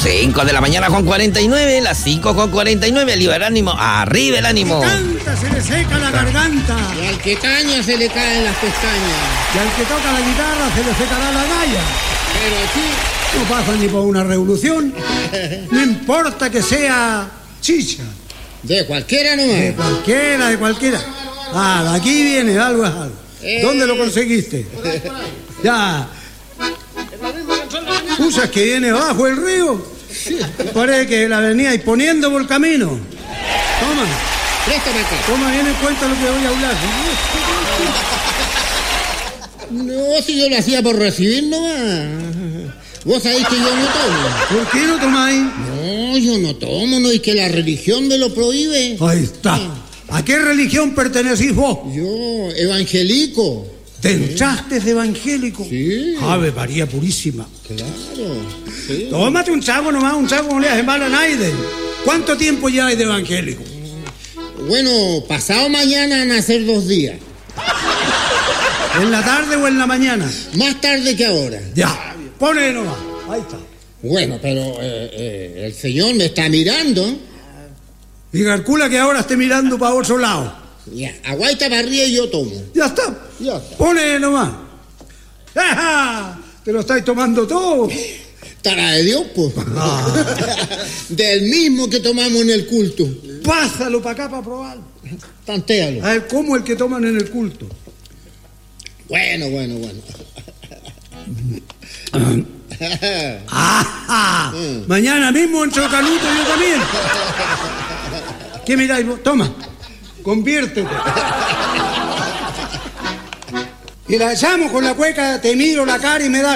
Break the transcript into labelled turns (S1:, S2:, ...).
S1: 5 de la mañana con 49, las 5 con 49, arriba el ánimo, arriba el ánimo.
S2: Canta, se le seca la garganta.
S3: Y al que caña se le caen las pestañas.
S2: Y al que toca la guitarra se le secará la galla.
S3: Pero aquí...
S2: No pasa ni por una revolución. No importa que sea chicha.
S3: De cualquiera nomás.
S2: De cualquiera. Ah, de aquí viene, algo es algo. ¿Dónde lo conseguiste? Ya. ¿Usas que viene bajo el río? Parece que la veníais poniendo por el camino. Toma.
S3: Préstame acá.
S2: Toma bien en cuenta lo que voy a hablar.
S3: No, si yo lo hacía por recibir nomás. Vos sabéis que yo no tomo.
S2: ¿Por qué no tomáis?
S3: No, yo no tomo, no, y que la religión me lo prohíbe.
S2: Ahí está. ¿A qué religión pertenecís vos?
S3: Yo, evangélico.
S2: ¿Te entraste de evangélico?
S3: Sí.
S2: Ave María Purísima.
S3: Claro. Sí.
S2: Tómate un trago nomás, un trago no le hace mal a nadie. ¿Cuánto tiempo ya hay de evangélico?
S3: Bueno, pasado mañana van a ser 2 días.
S2: ¿En la tarde o en la mañana?
S3: Más tarde que ahora.
S2: Ya, ponle nomás. Ahí está.
S3: Bueno, pero el señor me está mirando.
S2: Y calcula que ahora esté mirando para otro lado.
S3: Ya, aguaita para arriba y yo tomo.
S2: Ya está. Ponle nomás. ¡Ja! Te lo estáis tomando todo.
S3: Tara de Dios, pues. Del mismo que tomamos en el culto.
S2: Pásalo para acá para probar.
S3: Tantéalo.
S2: A ver, ¿cómo el que toman en el culto?
S3: Bueno.
S2: ¡Ajá! Mañana mismo entro Canuto y yo también. ¿Qué miráis vos? Toma, conviértete. Y la echamos con la cueca, te miro la cara y me das